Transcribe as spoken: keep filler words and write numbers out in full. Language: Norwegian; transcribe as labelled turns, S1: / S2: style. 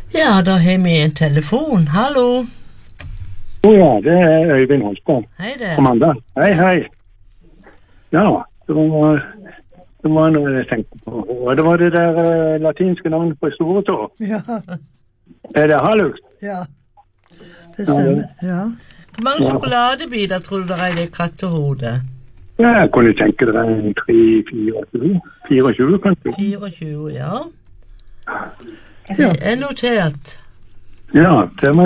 S1: Ja, da har vi en telefon. Hallo.
S2: Oh ja, det er Øyvind Holstad.
S1: Hei der.
S2: Amanda. Hei, hei. Ja, det var, det var noe jeg tenkte på. Og det var det der uh, latinske navnet på store tå.
S3: Ja,
S2: Er det halux?
S3: ja. Det stemmer, ja.
S1: Hvor mange sjokoladebiter tror du det er i det kattehodet?
S2: Ja, jeg kunne tenke deg en tre, fire, tjue. fireogtjue, kanskje.
S1: fireogtjue, ja.
S2: Ja.
S1: Det er notert.
S2: Ja, det var